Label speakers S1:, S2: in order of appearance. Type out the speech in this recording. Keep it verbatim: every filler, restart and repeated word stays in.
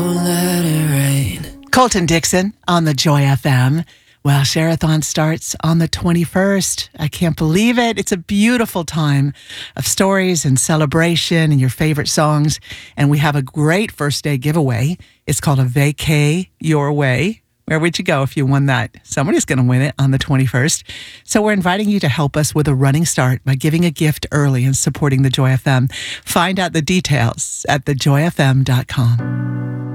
S1: let it rain.
S2: Colton Dixon on the Joy F M. Well, Share-a-thon starts on the twenty-first. I can't believe it. It's a beautiful time of stories and celebration and your favorite songs. And we have a great first day giveaway. It's called a Vacay Your Way. Where would you go if you won that? Somebody's going to win it on the twenty-first. So we're inviting you to help us with a running start by giving a gift early and supporting the Joy F M. Find out the details at the joy f m dot com.